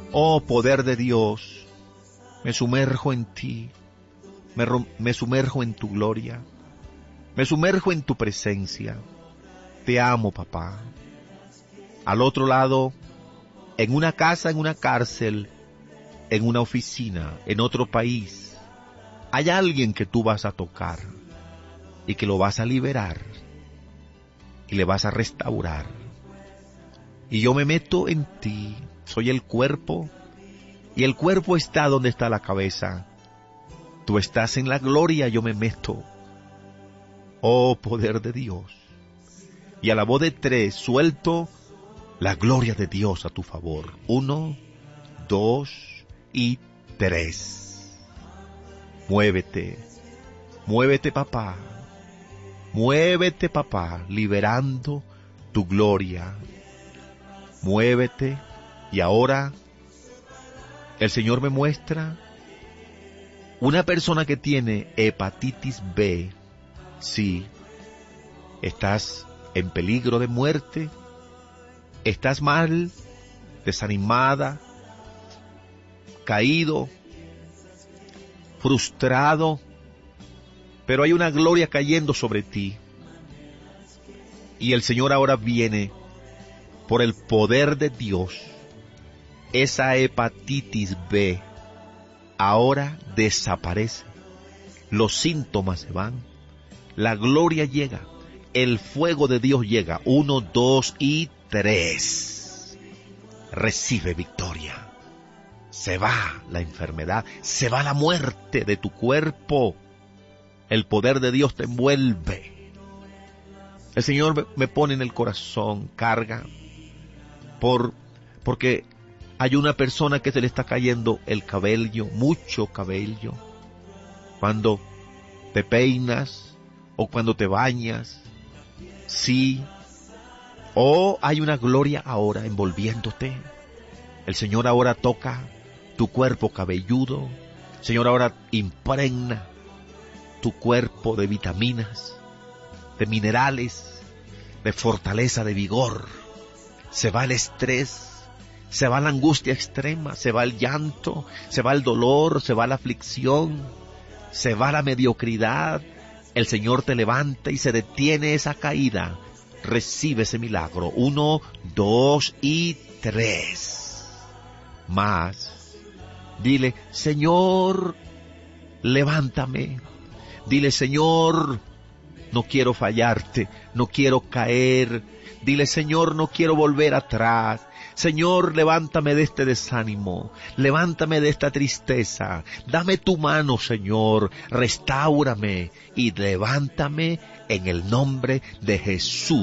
Oh poder de Dios, me sumerjo en ti, me sumerjo en tu gloria, me sumerjo en tu presencia. Te amo, papá. Al otro lado, en una casa, en una cárcel, en una oficina, en otro país, hay alguien que tú vas a tocar y que lo vas a liberar y le vas a restaurar. Y yo me meto en ti, soy el cuerpo, y el cuerpo está donde está la cabeza. Tú estás en la gloria, yo me meto. Oh poder de Dios. Y a la voz de 3 suelto la gloria de Dios a tu favor. 1, 2 y 3. Muévete, muévete papá, muévete papá, liberando tu gloria. Muévete. Y ahora el Señor me muestra una persona que tiene hepatitis B. Sí, estás en peligro de muerte, estás mal, desanimada, caído, frustrado, pero hay una gloria cayendo sobre ti. Y el Señor ahora viene por el poder de Dios. Esa hepatitis B ahora desaparece. Los síntomas se van. La gloria llega. El fuego de Dios llega. 1, 2 y 3. Recibe victoria. Se va la enfermedad. Se va la muerte de tu cuerpo. El poder de Dios te envuelve. El Señor me pone en el corazón carga porque hay una persona que se le está cayendo el cabello, mucho cabello. Cuando te peinas o cuando te bañas, sí. O hay una gloria ahora envolviéndote. El Señor ahora toca tu cuerpo cabelludo. El Señor ahora impregna tu cuerpo de vitaminas, de minerales, de fortaleza, de vigor. Se va el estrés, se va la angustia extrema, se va el llanto, se va el dolor, se va la aflicción, se va la mediocridad. El Señor te levanta y se detiene esa caída. Recibe ese milagro. 1, 2 y 3. Más. Dile, Señor, levántame. Dile, Señor, no quiero fallarte, no quiero caer. Dile, Señor, no quiero volver atrás. Señor, levántame de este desánimo, levántame de esta tristeza. Dame tu mano, Señor, restáurame y levántame en el nombre de Jesús.